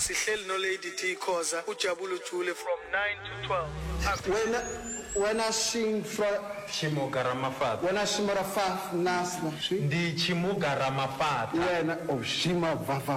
sihleli no Lady T Khoza uJabulu Jule from 9 to 12. When I sing from Chimuga Ramafat. when I sing Rafat Nasna, Ndi Chimuga Ramafat. when Oshima Vava